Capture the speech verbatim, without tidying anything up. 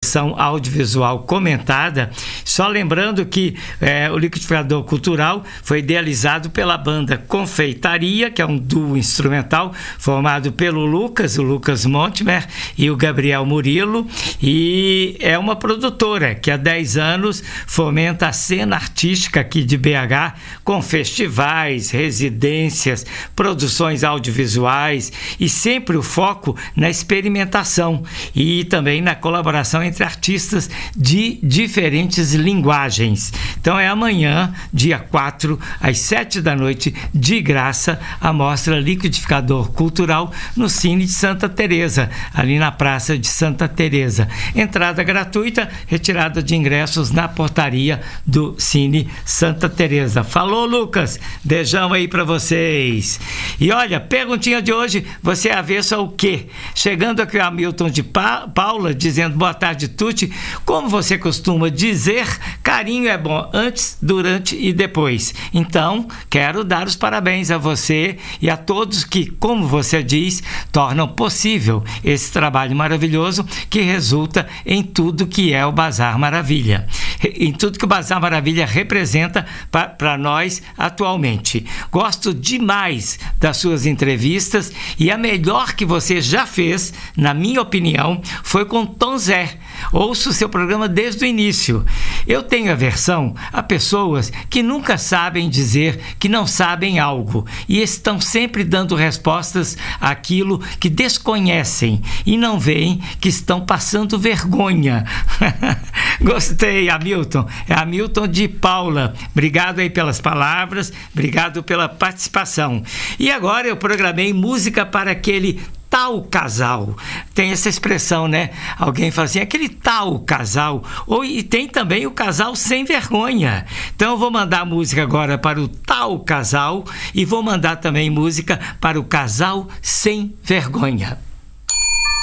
sessão audiovisual comentada. Só lembrando que é, o liquidificador cultural foi idealizado pela banda Confeitaria, que é um duo instrumental formado pelo Lucas, o Lucas Montemer e o Gabriel Murilo, e é uma produtora que há dez anos fomenta a cena artística aqui de B H com festivais, residências, produções audiovisuais e sempre o foco na experimentação e também na colaboração entre artistas de diferentes linguagens. Então é amanhã, dia quatro, às sete da noite, de graça, a mostra Liquidificador Cultural no Cine de Santa Teresa, ali na Praça de Santa Teresa. Entrada gratuita, retirada de ingressos na portaria do Cine Santa Teresa. Falou, Lucas? Beijão aí pra vocês. E olha, perguntinha de hoje, você é avesso ao quê? Chegando aqui o Hamilton de pa- Paula, dizendo boa tarde, Tuti. Como você costuma dizer, carinho é bom antes, durante e depois. Então, quero dar os parabéns a você e a todos que, como você diz, tornam possível esse trabalho maravilhoso que resulta em tudo que é o Bazar Maravilha, em tudo que o Bazar Maravilha representa para nós atualmente. Gosto demais das suas entrevistas e a melhor que você já fez, na minha opinião, foi com Tom Zé. Ouço o seu programa desde o início. Eu tenho aversão a pessoas que nunca sabem dizer que não sabem algo e estão sempre dando respostas àquilo que desconhecem e não veem que estão passando vergonha. Gostei, Hamilton. É Hamilton de Paula. Obrigado aí pelas palavras, obrigado pela participação. E agora eu programei música para aquele tal casal. Tem essa expressão, né? Alguém fala assim, aquele tal casal. Ou, e tem também o casal sem vergonha. Então eu vou mandar música agora para o tal casal e vou mandar também música para o casal sem vergonha.